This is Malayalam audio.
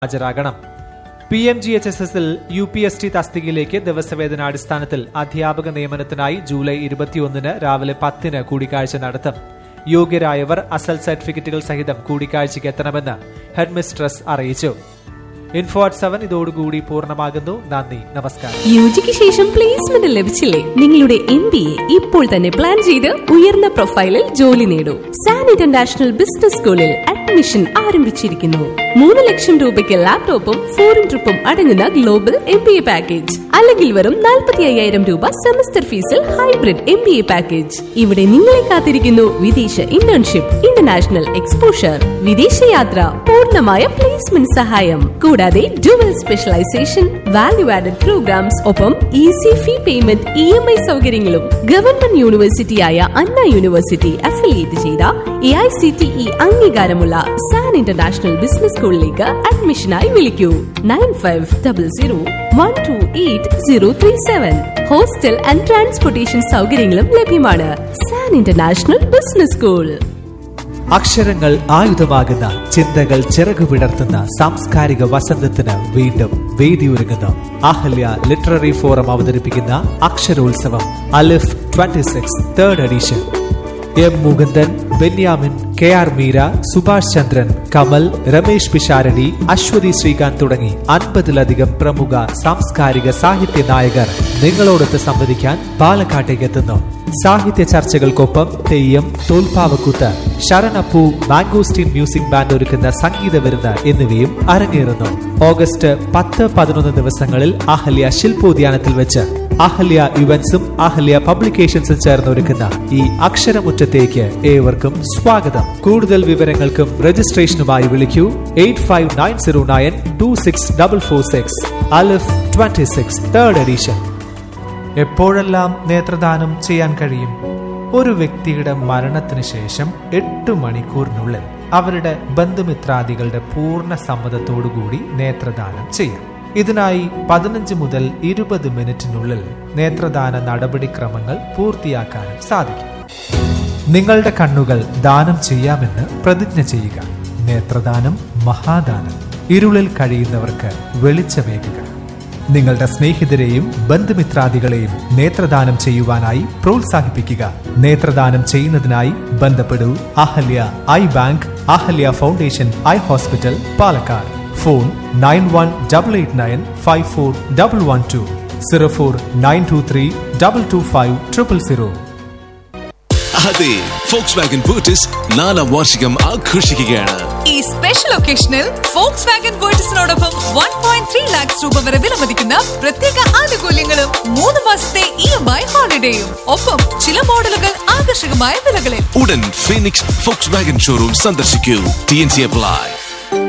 ഹാജരാകണം. PMGHSSൽ UPST തസ്തികയിലേക്ക് ദിവസവേതനാടിസ്ഥാനത്തിൽ അധ്യാപക നിയമനത്തിനായി ജൂലൈ 21 രാവിലെ 10 കൂടിക്കാഴ്ച നടത്തും. യോഗ്യരായവർ അസൽ സർട്ടിഫിക്കറ്റുകൾ സഹിതം കൂടിക്കാഴ്ചയ്ക്ക് എത്തണമെന്ന് ഹെഡ്മിസ്ട്രസ് അറിയിച്ചു. Info@7 ഇതോടുകൂടി പൂർണ്ണമാകുന്നു. നന്ദി, നമസ്കാരം. യുജിക്ക് ശേഷം പ്ലേസ്മെന്റ് ലഭിച്ചില്ലേ? നിങ്ങളുടെ MBA ഇപ്പോൾ തന്നെ പ്ലാൻ ചെയ്ത് ഉയർന്ന പ്രൊഫൈലിൽ ജോലി നേടൂ. സാൻ ഇന്റർനാഷണൽ ബിസിനസ് സ്കൂളിൽ അഡ്മിഷൻ ആരംഭിച്ചിരിക്കുന്നു. 3 ലക്ഷം രൂപയ്ക്ക് ലാപ്ടോപ്പും ഫോറിൻ ട്രിപ്പും അടങ്ങുന്ന ഗ്ലോബൽ MBA പാക്കേജ്, അല്ലെങ്കിൽ വെറും 45,000 രൂപ സെമസ്റ്റർ ഫീസിൽ ഹൈബ്രിഡ് MBA പാക്കേജ്. ഇവിടെ നിങ്ങളെ കാത്തിരിക്കുന്നു വിദേശ ഇന്റേൺഷിപ്പ്, ഇന്റർനാഷണൽ എക്സ്പോഷർ, വിദേശയാത്ര, പൂർണ്ണമായ പ്ലേസ്മെന്റ് സഹായം, കൂടാതെ dual specialisation, value added programmes, ഒപ്പം ഈസി ഫീ പേയ്മെന്റ്, EMI സൗകര്യങ്ങളും. ഗവൺമെന്റ് യൂണിവേഴ്സിറ്റിയായ അണ്ണ യൂണിവേഴ്സിറ്റി അഫിലിയേറ്റ് ചെയ്ത AICTE അംഗീകാരമുള്ള സാൻ ഇന്റർനാഷണൽ ബിസിനസ് സ്കൂളിലേക്ക് അഡ്മിഷനായി വിളിക്കൂ. 9500128037. ഹോസ്റ്റൽ ആൻഡ് ട്രാൻസ്പോർട്ടേഷൻ സൗകര്യങ്ങളും ലഭ്യമാണ്. San international business school. അക്ഷരങ്ങൾ ആയുധമാകുന്ന, ചിന്തകൾ ചിറകുവിടർത്തുന്ന സാംസ്കാരിക വസന്തത്തിന് വീണ്ടും വേദിയൊരുങ്ങുന്നു. അഹല്യ ലിറ്റററി ഫോറം അവതരിപ്പിക്കുന്ന അക്ഷരോത്സവം അലിഫ് 26 3rd edition. M. Mukundan, Benyamin, KR Meera, Subhash ചന്ദ്രൻ, കമൽ, രമേശ് പിഷാരടി, അശ്വതി ശ്രീകാന്ത് തുടങ്ങി 50ലധികം പ്രമുഖ സാംസ്കാരിക സാഹിത്യ നായകർ നിങ്ങളോടൊത്ത് സംവദിക്കാൻ പാലക്കാട്ടേക്ക് എത്തുന്നു. സാഹിത്യ ചർച്ചകൾക്കൊപ്പം തെയ്യം, തോൽപ്പാവക്കൂത്ത്, ശരണപ്പൂ, മാംഗോസ്റ്റീൻ മ്യൂസിക് ബാൻഡ് ഒരുക്കുന്ന സംഗീത വിരുന്ന് എന്നിവയും അരങ്ങേറുന്നു. ഓഗസ്റ്റ് 10-11 ദിവസങ്ങളിൽ അഹല്യ ശില്പോദ്യാനത്തിൽ വെച്ച് അഹല്യ ഇവന്റ്സും അഹല്യ പബ്ലിക്കേഷൻസും ചേർന്ന് ഒരുക്കുന്ന ഈ അക്ഷരമുറ്റത്തേക്ക് ഏവർക്കും സ്വാഗതം. കൂടുതൽ വിവരങ്ങൾക്കും രജിസ്ട്രേഷനുമായി വിളിക്കൂ 8590926446. അലിഫ് 26 3rd എഡിഷൻ. എപ്പോഴെല്ലാം നേത്രദാനം ചെയ്യാൻ കഴിയും? ഒരു വ്യക്തിയുടെ മരണത്തിന് ശേഷം 8 മണിക്കൂറിനുള്ളിൽ അവരുടെ ബന്ധുമിത്രാദികളുടെ പൂർണ്ണ സമ്മതത്തോടുകൂടി നേത്രദാനം ചെയ്യാം. ഇതിനായി 15 മുതൽ 20 മിനിറ്റിനുള്ളിൽ നേത്രദാന നടപടിക്രമങ്ങൾ പൂർത്തിയാക്കാനും സാധിക്കും. നിങ്ങളുടെ കണ്ണുകൾ ദാനം ചെയ്യാമെന്ന് പ്രതിജ്ഞ ചെയ്യുക. നേത്രദാനം മഹാദാനം. ഇരുളിൽ കഴിയുന്നവർക്ക് വെളിച്ചമേകുക. നിങ്ങളുടെ സ്നേഹിതരെയും ബന്ധുമിത്രാദികളെയും നേത്രദാനം ചെയ്യുവാനായി പ്രോത്സാഹിപ്പിക്കുക. നേത്രദാനം ചെയ്യുന്നതിനായി ബന്ധപ്പെടൂ Ahalya I bank, Ahalya foundation eye hospital, Palakkad. Phone 9188954112 04923225000. അതെ, Volkswagen Virtus 4ാം വാർഷികം ആഘോഷിക്കുകയാണ്. ഈ സ്പെഷ്യൽ ഒക്കേഷനിൽ Volkswagen Virtusനോടൊപ്പം 1.3 lakhs രൂപ വരെ വിലമതിക്കുന്ന പ്രത്യേക ആനുകൂല്യങ്ങളും 3 മാസത്തെ EMI ഹോളിഡേയും, ഒപ്പം ചില മോഡലുകൾ ആകർഷകമായ വിലകളിൽ. ഉടൻ ഫീനിക്സ് Volkswagen ഷോറൂം സന്ദർശിക്കൂ. TNC apply.